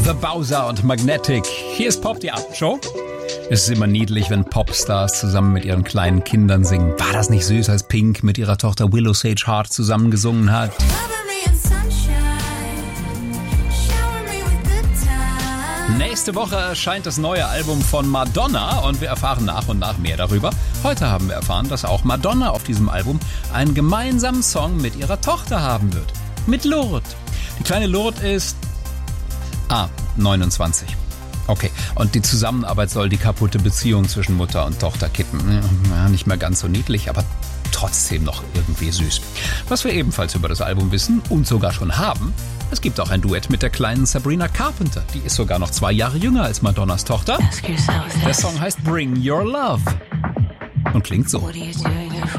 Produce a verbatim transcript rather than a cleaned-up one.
The Bowser und Magnetic. Hier ist Pop, die Abendshow. Es ist immer niedlich, wenn Popstars zusammen mit ihren kleinen Kindern singen. War das nicht süß, als Pink mit ihrer Tochter Willow Sage Hart zusammen gesungen hat? Nächste Woche erscheint das neue Album von Madonna und wir erfahren nach und nach mehr darüber. Heute haben wir erfahren, dass auch Madonna auf diesem Album einen gemeinsamen Song mit ihrer Tochter haben wird. Mit Lourdes. Die kleine Lourdes ist... Ah, neunundzwanzig. Okay, und die Zusammenarbeit soll die kaputte Beziehung zwischen Mutter und Tochter kippen. Ja, nicht mehr ganz so niedlich, aber trotzdem noch irgendwie süß. Was wir ebenfalls über das Album wissen und sogar schon haben, es gibt auch ein Duett mit der kleinen Sabrina Carpenter. Die ist sogar noch zwei Jahre jünger als Madonnas Tochter. Der Song heißt Bring Your Love und klingt so.